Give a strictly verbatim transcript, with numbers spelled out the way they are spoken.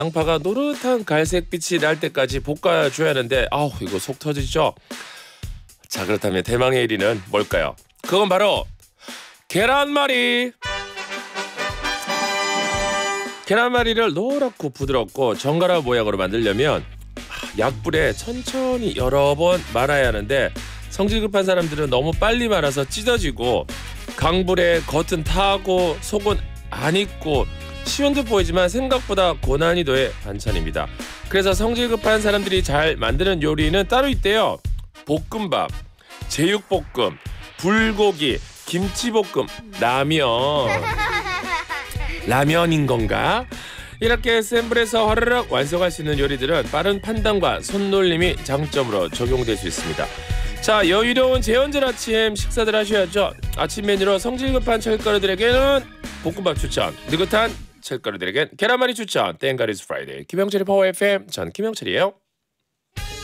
양파가 노릇한 갈색빛이 날 때까지 볶아줘야 하는데 아우 이거 속 터지죠? 자 그렇다면 대망의 일 위는 뭘까요? 그건 바로 계란말이. 계란말이를 노랗고 부드럽고 정갈한 모양으로 만들려면 약불에 천천히 여러 번 말아야 하는데 성질 급한 사람들은 너무 빨리 말아서 찢어지고 강불에 겉은 타고 속은 안 익고 쉬운 듯 보이지만 생각보다 고난이도의 반찬입니다. 그래서 성질 급한 사람들이 잘 만드는 요리는 따로 있대요. 볶음밥, 제육볶음, 불고기, 김치볶음, 라면. 라면인 건가? 이렇게 센 불에서 화르륵 완성할 수 있는 요리들은 빠른 판단과 손놀림이 장점으로 적용될 수 있습니다. 자, 여유로운 재연절 아침 식사들 하셔야죠. 아침 메뉴로 성질 급한 철가루들에게는 볶음밥 추천, 느긋한 철가루들에겐 계란말이 추천. 땡가리즈 프라이데이 김영철의 파워 에프엠, 전 김영철이에요.